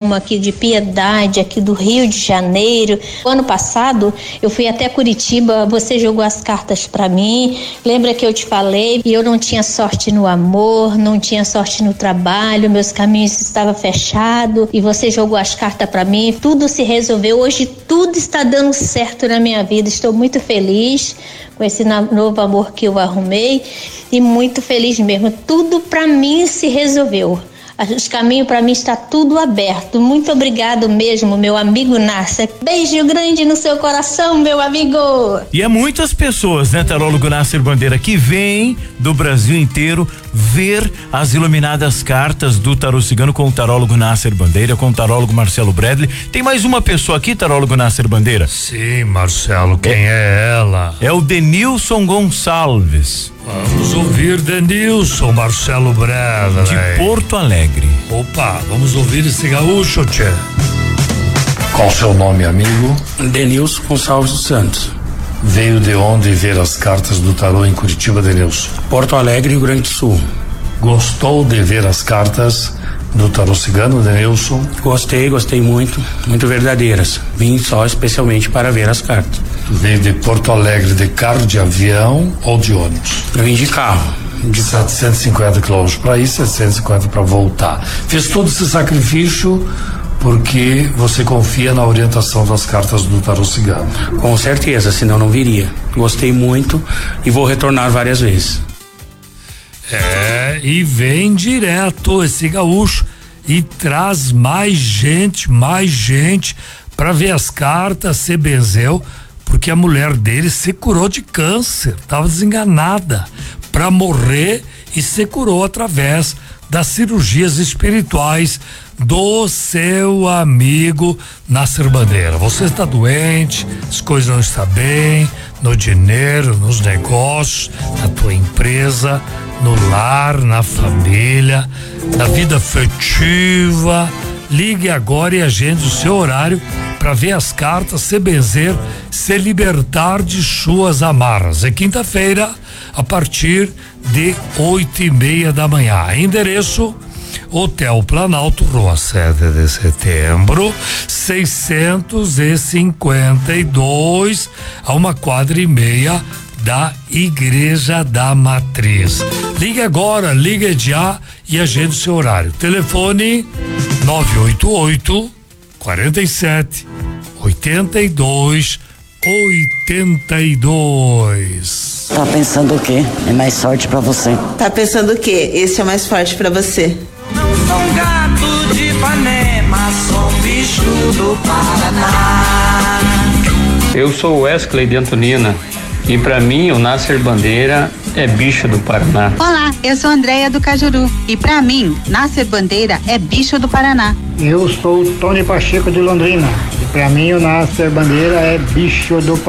uma aqui de Piedade, aqui do Rio de Janeiro. Ano passado eu fui até Curitiba, você jogou as cartas para mim. Lembra que eu te falei? E eu não tinha sorte no amor, não tinha sorte no trabalho, meus caminhos estavam fechados e você jogou as cartas para mim. Tudo se resolveu. Hoje tudo está dando certo na minha vida. Estou muito feliz com esse novo amor que eu arrumei e muito feliz mesmo. Tudo para mim se resolveu. Os caminhos para mim está tudo aberto. Muito obrigado mesmo, meu amigo Nasser. Beijo grande no seu coração, meu amigo. E é muitas pessoas, né, tarólogo Nasser Bandeira, que vêm do Brasil inteiro ver as iluminadas cartas do tarô cigano com o tarólogo Nasser Bandeira, com o tarólogo Marcelo Bradley. Tem mais uma pessoa aqui, tarólogo Nasser Bandeira? Sim, Marcelo, quem é ela? É o Denilson Gonçalves. Vamos ouvir Denilson, Marcelo Bradley. De Porto Alegre. Opa, vamos ouvir esse gaúcho, tchê. Qual o seu nome, amigo? Denilson Gonçalves dos Santos. Veio de onde ver as cartas do tarô em Curitiba, Denilson? Porto Alegre, Rio Grande do Sul. Gostou de ver as cartas do tarô cigano, Denilson? Gostei muito verdadeiras. Vim só especialmente para ver as cartas. Veio de Porto Alegre de carro, de avião ou de ônibus? Eu vim de carro. De 750 quilômetros para ir, 750 para voltar. Fez todo esse sacrifício porque você confia na orientação das cartas do tarô cigano? Com certeza, senão não viria. Gostei muito e vou retornar várias vezes. E vem direto esse gaúcho e traz mais gente para ver as cartas, se benzeu, porque a mulher dele se curou de câncer, estava desenganada para morrer e se curou através das cirurgias espirituais do seu amigo Nasser Bandeira. Você está doente, as coisas não estão bem, no dinheiro, nos negócios, na tua empresa, no lar, na família, na vida afetiva. Ligue agora e agende o seu horário para ver as cartas, se benzer, se libertar de suas amarras. É quinta-feira, a partir de 8:30 da manhã. Endereço: Hotel Planalto, Rua 7 de Setembro, 652, a 1,5 quadra da Igreja da Matriz. Ligue agora, ligue já e agende o seu horário. Telefone 988 47 82 82. Tá pensando o quê? É mais sorte pra você. Tá pensando o quê? Esse é mais forte pra você. Não sou um gato de Ipanema, sou um bicho do Paraná. Eu sou Wesley de Antonina e pra mim o Nasser Bandeira é bicho do Paraná. Olá, eu sou Andréia do Cajuru e pra mim Nasser Bandeira é bicho do Paraná. Eu sou o Tony Pacheco de Londrina e pra mim o Nasser Bandeira é bicho do Paraná.